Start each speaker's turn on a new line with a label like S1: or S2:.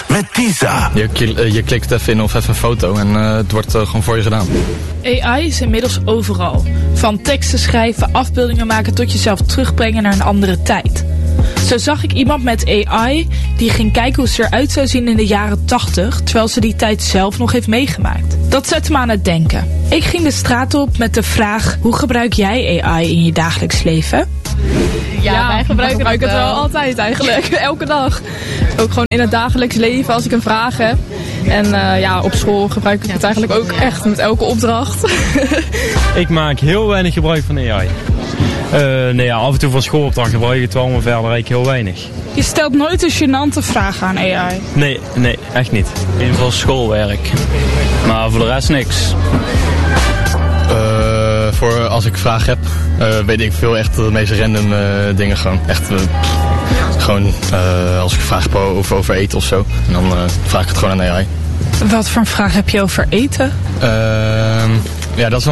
S1: met Tisa.
S2: Je klikt even in of even een foto en het wordt gewoon voor je gedaan.
S3: AI is inmiddels overal. Van teksten schrijven, afbeeldingen maken tot jezelf terugbrengen naar een andere tijd. Zo zag ik iemand met AI die ging kijken hoe ze eruit zou zien in de jaren 80, terwijl ze die tijd zelf nog heeft meegemaakt. Dat zette me aan het denken. Ik ging de straat op met de vraag: hoe gebruik jij AI in je dagelijks leven?
S4: Ja, wij gebruiken het wel altijd eigenlijk. Elke dag. Ook gewoon in het dagelijks leven als ik een vraag heb. En op school gebruik ik het eigenlijk ook echt met elke opdracht.
S5: Ik maak heel weinig gebruik van AI. Af en toe voor schoolopdracht gebruik ik het wel, maar verder eigenlijk heel weinig.
S3: Je stelt nooit een gênante vraag aan AI?
S5: Nee, echt niet.
S6: In ieder geval schoolwerk. Maar voor de rest niks.
S2: Voor als ik vragen heb, weet ik veel echt de meest random dingen gewoon. Echt als ik een vraag heb over eten of zo. En dan vraag ik het gewoon aan AI.
S3: Wat voor een vraag heb je over eten?
S2: Dat is wel